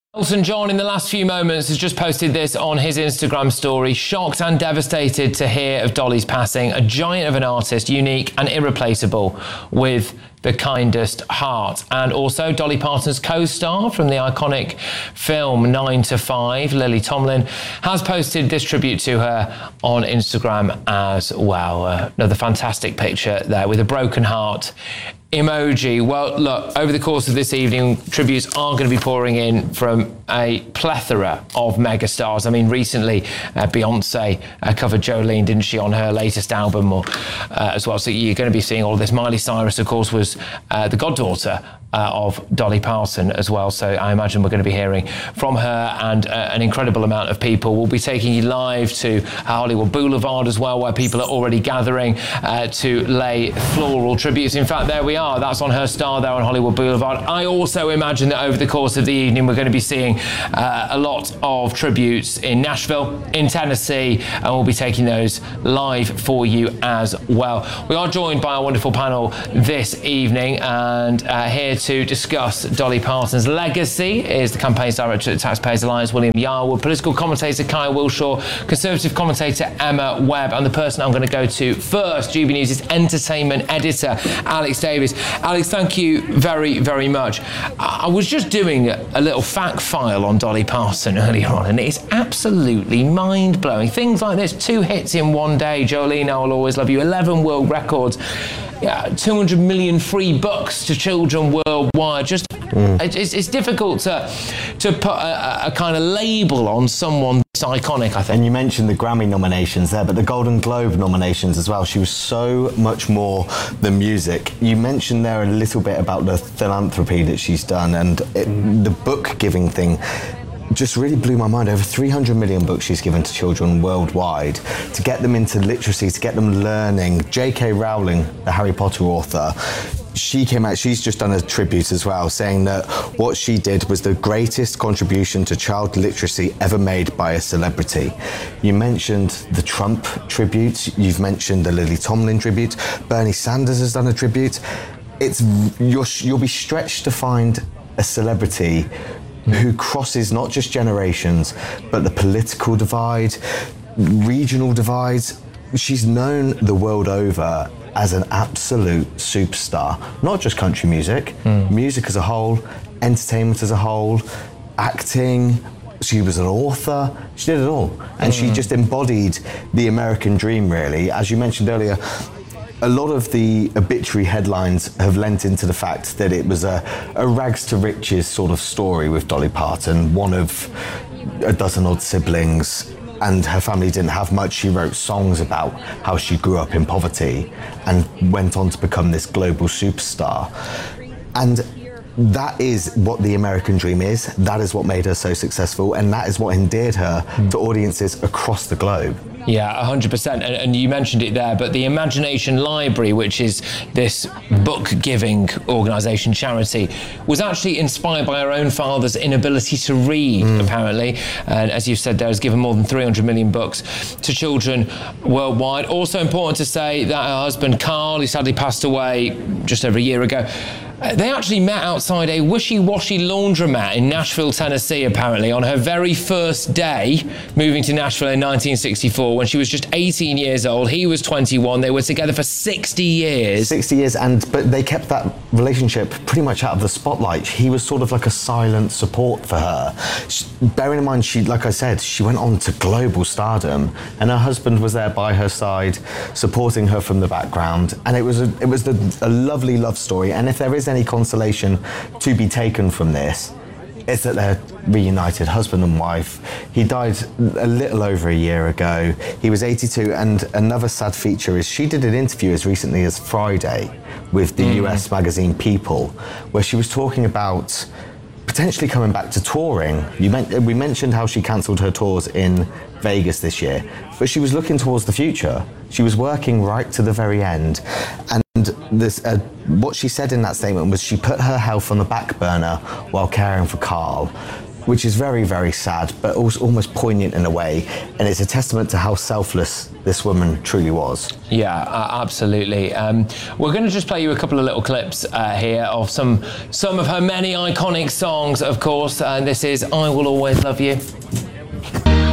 Elton John, in the last few moments, has just posted this on his Instagram story. Shocked and devastated to hear of Dolly's passing. A giant of an artist, unique and irreplaceable, with the kindest heart. And also Dolly Parton's co-star from the iconic film 9 to 5, Lily Tomlin, has posted this tribute to her on Instagram as well. Another fantastic picture there with a broken heart emoji. Well, look, over the course of this evening, tributes are going to be pouring in from a plethora of megastars. I mean, recently, Beyonce covered Jolene, didn't she, on her latest album as well. So you're going to be seeing all of this. Miley Cyrus, of course, was the goddaughter of Dolly Parton as well. So I imagine we're going to be hearing from her, and an incredible amount of people. We'll be taking you live to Hollywood Boulevard as well, where people are already gathering to lay floral tributes. In fact, there we are. That's on her star there on Hollywood Boulevard. I also imagine that over the course of the evening, we're going to be seeing a lot of tributes in Nashville, in Tennessee, and we'll be taking those live for you as well. We are joined by a wonderful panel this evening, and here to discuss Dolly Parton's legacy is the campaign's director at Taxpayers Alliance, William Yarwood, political commentator Kyle Wilshaw, conservative commentator Emma Webb, and the person I'm going to go to first, GB News' entertainment editor, Alex Davis. Alex, thank you very, very much. I was just doing a little fact file on Dolly Parton earlier on, and it's absolutely mind-blowing. Things like this: 2 hits in one day, Jolene, I Will Always Love You, 11 world records, 200 million free books to children worldwide. Just it's difficult to put a kind of label on someone this iconic, I think. And you mentioned the Grammy nominations there, but the Golden Globe nominations as well. She was so much more than music. You mentioned there a little bit about the philanthropy that she's done, and the book giving thing just really blew my mind. Over 300 million books she's given to children worldwide to get them into literacy, to get them learning. J.K. Rowling, the Harry Potter author, she came out, she's just done a tribute as well, saying that what she did was the greatest contribution to child literacy ever made by a celebrity. You mentioned the Trump tribute, you've mentioned the Lily Tomlin tribute, Bernie Sanders has done a tribute. You'll be stretched to find a celebrity who crosses not just generations, but the political divide, regional divides. She's known the world over as an absolute superstar, not just country music, music as a whole, entertainment as a whole, acting. She was an author, she did it all. And she just embodied the American dream, really. As you mentioned earlier, a lot of the obituary headlines have lent into the fact that it was a rags to riches sort of story with Dolly Parton, one of a dozen odd siblings, and her family didn't have much. She wrote songs about how she grew up in poverty and went on to become this global superstar. And that is what the American dream is. That is what made her so successful, and that is what endeared her to audiences across the globe. Yeah, 100%. And you mentioned it there, but the Imagination Library, which is this book-giving organisation, charity, was actually inspired by her own father's inability to read, apparently. And as you said, there has given more than 300 million books to children worldwide. Also important to say that her husband, Carl, who sadly passed away just over a year ago, they actually met outside a wishy-washy laundromat in Nashville, Tennessee, apparently, on her very first day moving to Nashville in 1964, when she was just 18 years old. He was 21. They were together for 60 years. 60 years, but they kept that relationship pretty much out of the spotlight. He was sort of like a silent support for her. Bearing in mind, like I said, she went on to global stardom, and her husband was there by her side, supporting her from the background. And it was a lovely love story. And if there is any consolation to be taken from this, it's that they're reunited, husband and wife. He died a little over a year ago. He was 82, and another sad feature is she did an interview as recently as Friday with the US magazine People, where she was talking about potentially coming back to touring. We mentioned how she cancelled her tours in Vegas this year, but she was looking towards the future. She was working right to the very end. And what she said in that statement was she put her health on the back burner while caring for Carl. which is very, very sad, but also almost poignant in a way. And it's a testament to how selfless this woman truly was. Yeah, absolutely. We're going to just play you a couple of little clips here of some of her many iconic songs, of course. This is I Will Always Love You.